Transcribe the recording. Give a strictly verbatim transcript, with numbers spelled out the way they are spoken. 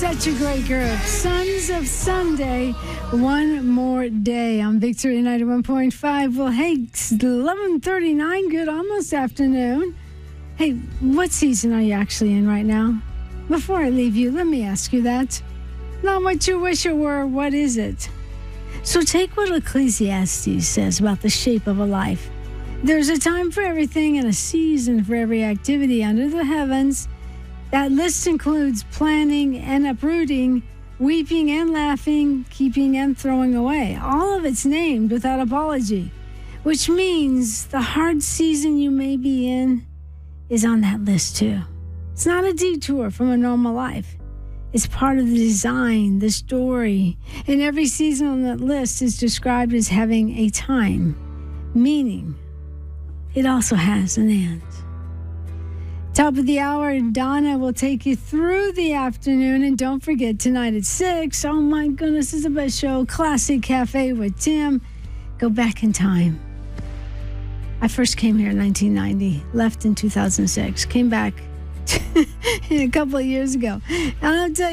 such a great group. Sons of Sunday, One More Day on Victory ninety-one point five. Well, hey, it's eleven thirty-nine, good almost afternoon. Hey, what season are you actually in right now? Before I leave you, let me ask you that. Not what you wish it were, what is it? So take what Ecclesiastes says about the shape of a life. There's a time for everything and a season for every activity under the heavens. That list includes planning and uprooting, weeping and laughing, keeping and throwing away. All of it's named without apology, which means the hard season you may be in is on that list too. It's not a detour from a normal life. It's part of the design, the story, and every season on that list is described as having a time, meaning it also has an end. Top of the hour, Donna will take you through the afternoon. And don't forget, tonight at six, oh my goodness, it's the best show, Classic Cafe with Tim. Go back in time. I first came here in nineteen ninety, left in two thousand six, came back a couple of years ago. And I'll tell you,